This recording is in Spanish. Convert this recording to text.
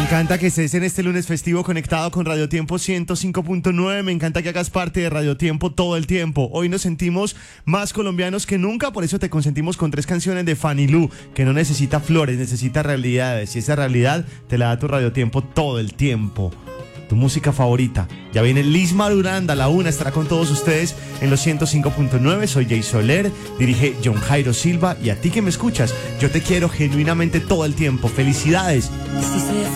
encanta que estés en este lunes festivo conectado con Radio Tiempo 105.9. Me encanta que hagas parte de Radio Tiempo todo el tiempo. Hoy nos sentimos más colombianos que nunca, por eso te consentimos con 3 canciones de Fanny Lu, que no necesita flores, necesita realidades. Y esa realidad te la da tu Radio Tiempo todo el tiempo. Tu música favorita. Ya viene Liz Maruranda, la una, estará con todos ustedes en los 105.9. Soy Jay Soler, dirige John Jairo Silva, y a ti que me escuchas, yo te quiero genuinamente todo el tiempo. ¡Felicidades!